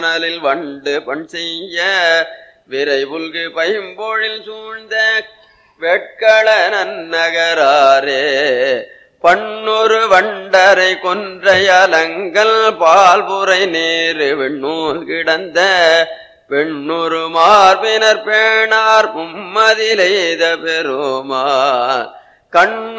வண்டு பண் செய்ய விரைவுல்கு பைம்பொழில் சூழ்ந்த வெட்கள நன்னகராரே பன்னொரு வண்டரை கொன்றை அலங்கல் பால்புரை நேரு வெண்ணூல் கிடந்த பெண்ணொரு மார்பினர் பேணார் மும்மதிலெய்த பெருமா கண்ணு